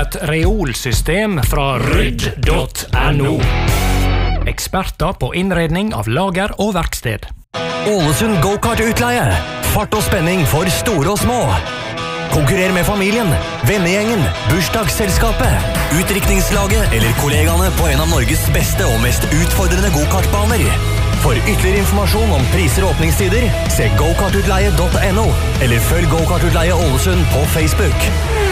et reolsystem fra rydd.no. Eksperter på innredning av lager og verksted. Ålesund Go-Kart-utleie. Fart og spenning for store og små. Konkurrer med familien, vennegjengen, bursdagsselskapet, utdrikningslaget eller kollegaene på en av Norges beste og mest utfordrende go-kartbaner. For ytterligere informasjon om priser og åpningstider, se gokartutleie.no eller følg Go-Kart-utleie Ålesund på Facebook.